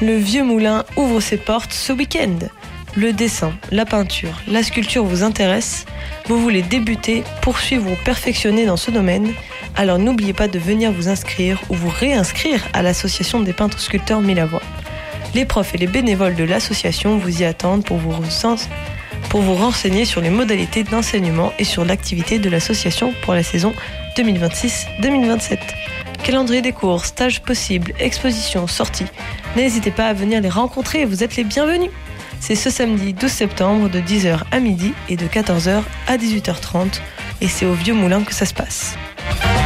Le Vieux Moulin ouvre ses portes ce week-end. Le dessin, la peinture, la sculpture vous intéressent? Vous voulez débuter, poursuivre ou perfectionner dans ce domaine? Alors n'oubliez pas de venir vous inscrire ou vous réinscrire à l'association des peintres sculpteurs Milavoie. Les profs et les bénévoles de l'association vous y attendent pour vous renseigner sur les modalités d'enseignement et sur l'activité de l'association pour la saison 2026-2027. Calendrier des cours, stages possibles, expositions, sorties. N'hésitez pas à venir les rencontrer, vous êtes les bienvenus. C'est ce samedi 12 septembre de 10h à midi et de 14h à 18h30 et c'est au Vieux Moulin que ça se passe.